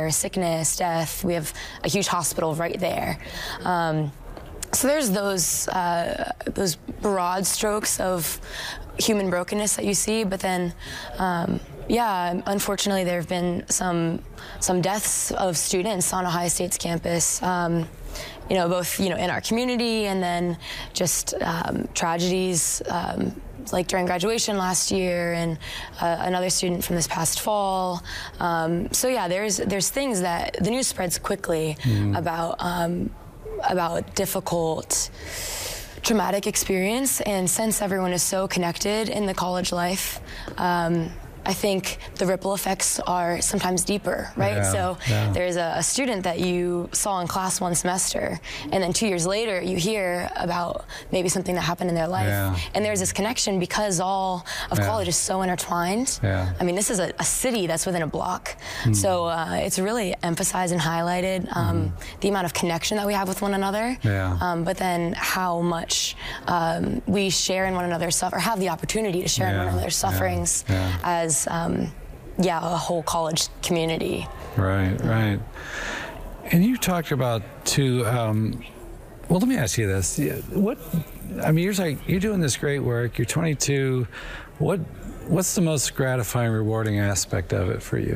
war, sickness, death. We have a huge hospital right there. So there's those broad strokes of human brokenness that you see, but then, yeah, unfortunately, there have been some deaths of students on Ohio State's campus. You know, both in our community, and then just tragedies like during graduation last year, and another student from this past fall. So yeah, there's things that the news spreads quickly about difficult, traumatic experience, and since everyone is so connected in the college life, I think the ripple effects are sometimes deeper, right? Yeah, so there's a student that you saw in class one semester, and then 2 years later you hear about maybe something that happened in their life. And there's this connection because all of college is so intertwined. I mean, this is a city that's within a block. So it's really emphasized and highlighted the amount of connection that we have with one another, but then how much we share in one another's or have the opportunity to share in one another's sufferings as a whole college community. Right. And you talked about too, well, let me ask you this. You're doing this great work, you're 22, what's the most gratifying, rewarding aspect of it for you?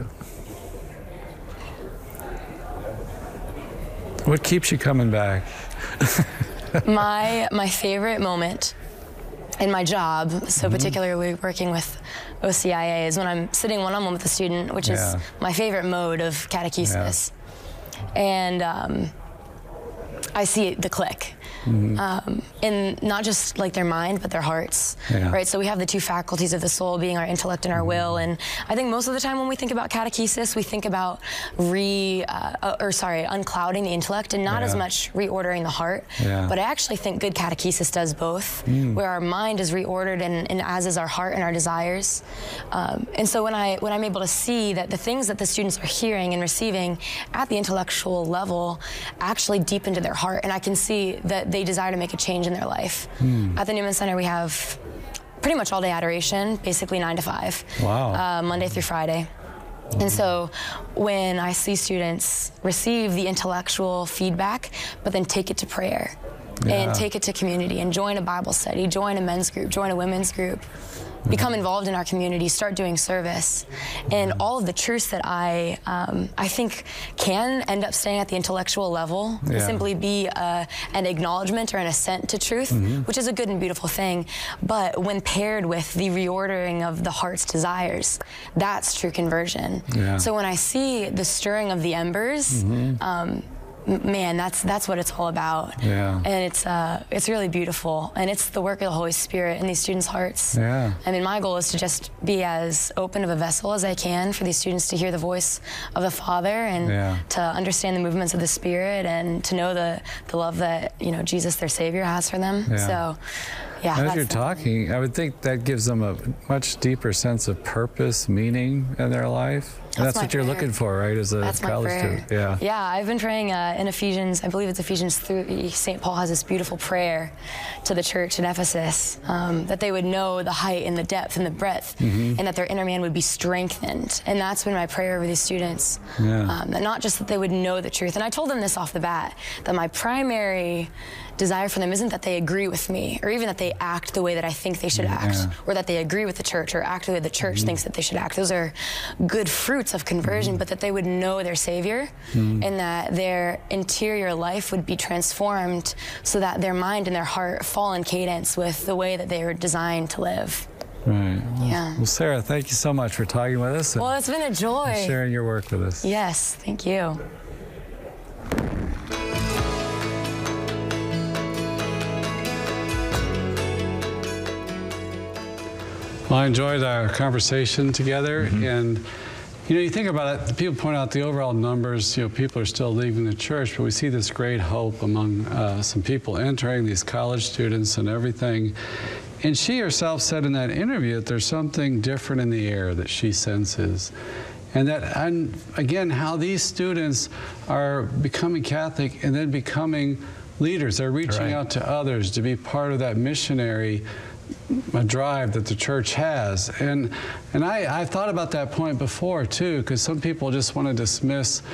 What keeps you coming back? My favorite moment in my job, so particularly working with OCIA, is when I'm sitting one-on-one with a student, which is my favorite mode of catechesis. And I see the click. In not just like their mind, but their hearts, right? So we have the two faculties of the soul, being our intellect and our will. And I think most of the time when we think about catechesis, we think about unclouding the intellect and not as much reordering the heart. But I actually think good catechesis does both, where our mind is reordered and as is our heart and our desires. And so when I'm able to see that the things that the students are hearing and receiving at the intellectual level actually deep into their heart, and I can see that they desire to make a change in their life. At the Newman Center, we have pretty much all day adoration, basically 9 to 5, Monday through Friday. And so when I see students receive the intellectual feedback, but then take it to prayer and take it to community and join a Bible study, join a men's group, join a women's group, become involved in our community, start doing service, and all of the truths that I think can end up staying at the intellectual level, simply be an acknowledgement or an assent to truth, which is a good and beautiful thing. But when paired with the reordering of the heart's desires, that's true conversion. So when I see the stirring of the embers, man, that's what it's all about. And it's really beautiful, and it's the work of the Holy Spirit in these students' hearts. I mean, my goal is to just be as open of a vessel as I can for these students to hear the voice of the Father, and to understand the movements of the Spirit, and to know the love that Jesus, their Savior, has for them. So as you're talking, I would think that gives them a much deeper sense of purpose, meaning in their life. And that's what you're looking for, right, as a college student? Yeah, I've been praying in Ephesians, I believe it's Ephesians 3, St. Paul has this beautiful prayer to the church in Ephesus, that they would know the height and the depth and the breadth, and that their inner man would be strengthened. And that's been my prayer over these students. That not just that they would know the truth. And I told them this off the bat, that my primary desire for them isn't that they agree with me, or even that they act the way that I think they should act, or that they agree with the church or act the way the church thinks that they should act. Those are good fruits of conversion, but that they would know their Savior, and that their interior life would be transformed so that their mind and their heart fall in cadence with the way that they were designed to live. Right. Well, Sarah, thank you so much for talking with us. Well, it's been a joy. And sharing your work with us. Yes, thank you. Well, I enjoyed our conversation together, and you think about it, people point out the overall numbers, people are still leaving the church, but we see this great hope among some people entering, these college students and everything. And she herself said in that interview that there's something different in the air that she senses. And that, again, how these students are becoming Catholic and then becoming leaders. They're reaching out to others to be part of that missionary drive that the church has. And I've thought about that point before too, because some people just want to dismiss